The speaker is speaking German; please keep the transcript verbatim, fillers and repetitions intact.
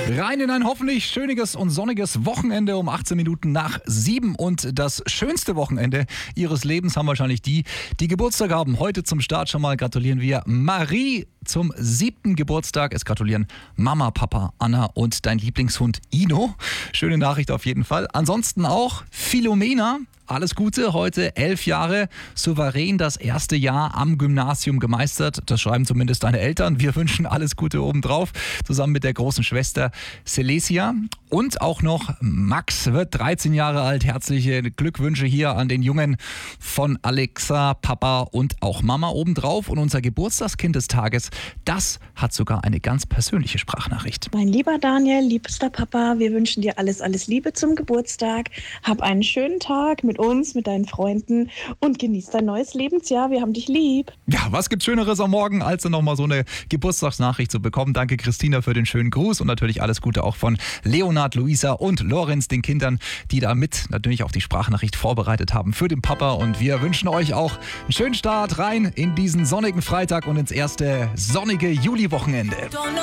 Rein in ein hoffentlich schöniges und sonniges Wochenende um achtzehn Minuten nach sieben. Und das schönste Wochenende ihres Lebens haben wahrscheinlich die, die Geburtstag haben. Heute zum Start schon mal gratulieren wir Marie zum siebten Geburtstag. Es gratulieren Mama, Papa, Anna und dein Lieblingshund Ino. Schöne Nachricht auf jeden Fall. Ansonsten auch Philomena. Alles Gute, heute elf Jahre, souverän das erste Jahr am Gymnasium gemeistert. Das schreiben zumindest deine Eltern. Wir wünschen alles Gute obendrauf, zusammen mit der großen Schwester Celesia. Und auch noch Max wird dreizehn Jahre alt. Herzliche Glückwünsche hier an den Jungen von Alexa, Papa und auch Mama obendrauf. Und unser Geburtstagskind des Tages, das hat sogar eine ganz persönliche Sprachnachricht. Mein lieber Daniel, liebster Papa, wir wünschen dir alles, alles Liebe zum Geburtstag. Hab einen schönen Tag mit uns, mit deinen Freunden und genieß dein neues Lebensjahr. Wir haben dich lieb. Ja, was gibt's Schöneres am Morgen, als dann nochmal so eine Geburtstagsnachricht zu bekommen. Danke Christina für den schönen Gruß und natürlich alles Gute auch von Leonard, Luisa und Lorenz, den Kindern, die da mit natürlich auch die Sprachnachricht vorbereitet haben für den Papa. Und wir wünschen euch auch einen schönen Start rein in diesen sonnigen Freitag und ins erste sonnige Juli-Wochenende.